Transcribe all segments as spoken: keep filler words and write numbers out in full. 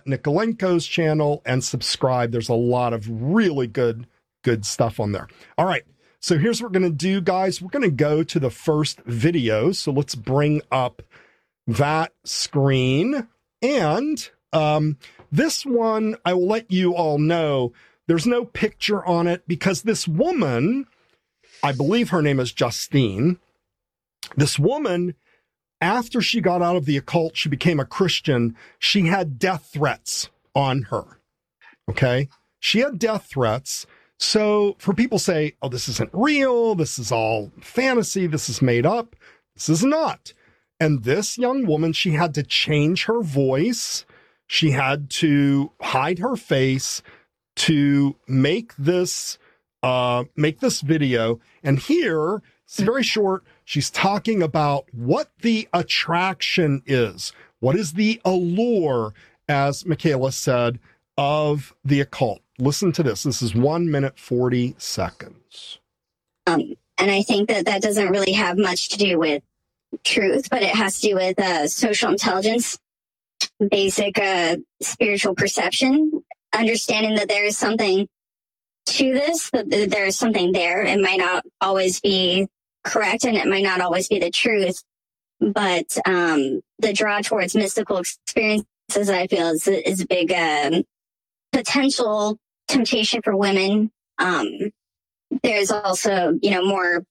at Nikolenko's channel and subscribe. There's a lot of really good, good stuff on there. All right. So here's what we're going to do, guys. We're going to go to the first video. So let's bring up that screen. And um, this one, I will let you all know, there's no picture on it because this woman, I believe her name is Justine, this woman, after she got out of the occult, she became a Christian, she had death threats on her, okay? She had death threats. So for people say, oh, this isn't real, this is all fantasy, this is made up, this is not. And this young woman, she had to change her voice, she had to hide her face to make this, uh, make this video. And here, it's very short, she's talking about what the attraction is, what is the allure, as Michaela said, of the occult. Listen to this. This is one minute, forty seconds. Um, and I think that that doesn't really have much to do with truth, but it has to do with uh, social intelligence, basic uh, spiritual perception, understanding that there is something to this, that there is something there. It might not always be correct and it might not always be the truth, but um, the draw towards mystical experiences, I feel, is, is a big um, potential temptation for women. Um, there's also, you know, more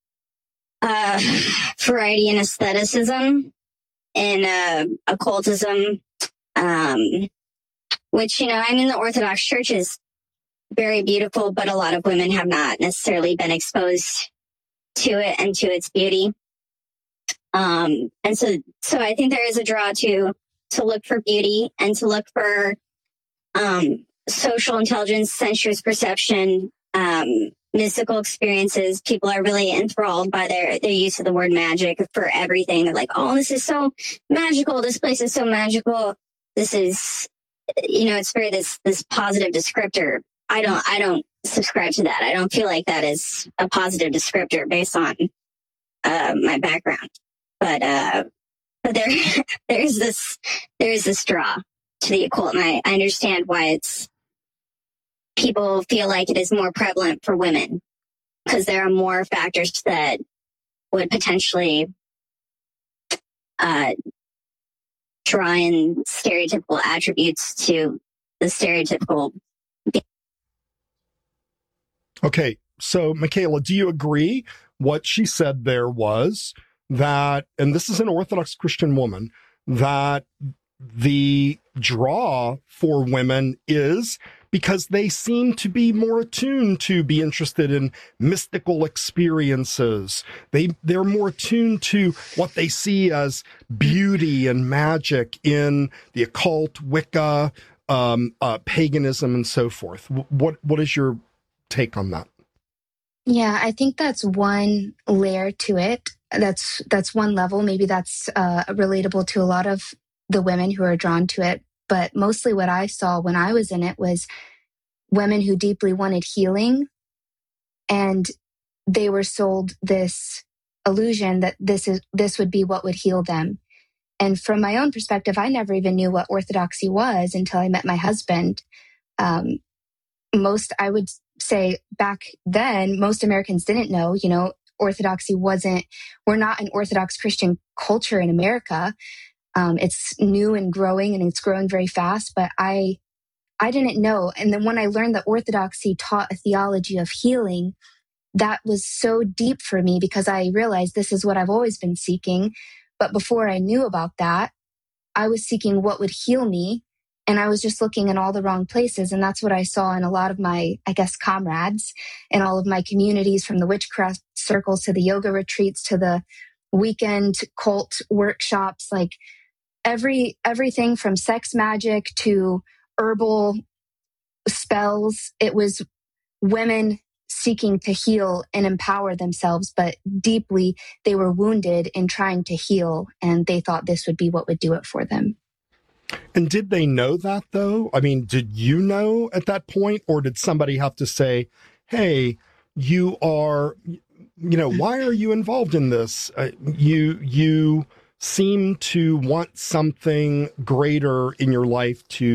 uh, variety in aestheticism and uh, occultism, um, which, you know, I mean, the Orthodox Church is very beautiful, but a lot of women have not necessarily been exposed to it and to its beauty. Um, and so, so I think there is a draw to, to look for beauty and to look for, um, social intelligence, sensuous perception, um, mystical experiences. People are really enthralled by their, their use of the word magic for everything. They're like, oh, this is so magical. This place is so magical. This is, you know, it's very this, this positive descriptor. I don't, I don't subscribe to that. I don't feel like that is a positive descriptor based on, uh, my background. But, uh, but there, there's this, there's this draw to the occult. And I, I understand why it's, people feel like it is more prevalent for women because there are more factors that would potentially, uh, draw in stereotypical attributes to the stereotypical. Okay, so Michaela, do you agree what she said there was that, and this is an Orthodox Christian woman, that the draw for women is because they seem to be more attuned to be interested in mystical experiences. They, they're more attuned to what they see as beauty and magic in the occult, Wicca, um, uh, paganism, and so forth. What, what is your take on that? Yeah, I think that's one layer to it. That's that's one level. Maybe that's uh, relatable to a lot of the women who are drawn to it. But mostly what I saw when I was in it was women who deeply wanted healing, and they were sold this illusion that this is this would be what would heal them. And from my own perspective, I never even knew what orthodoxy was until I met my husband. Um, most, I would say back then, most Americans didn't know, you know, orthodoxy wasn't, we're not an Orthodox Christian culture in America. Um, it's new and growing and it's growing very fast, but I, I didn't know. And then when I learned that orthodoxy taught a theology of healing, that was so deep for me because I realized this is what I've always been seeking. But before I knew about that, I was seeking what would heal me. And I was just looking in all the wrong places. And that's what I saw in a lot of my, I guess, comrades and all of my communities, from the witchcraft circles to the yoga retreats to the weekend cult workshops, like every, everything from sex magic to herbal spells. It was women seeking to heal and empower themselves, but deeply they were wounded in trying to heal. And they thought this would be what would do it for them. And did they know that, though? I mean, did you know at that point, or did somebody have to say, hey, you are, you know, why are you involved in this? Uh, you, you seem to want something greater in your life to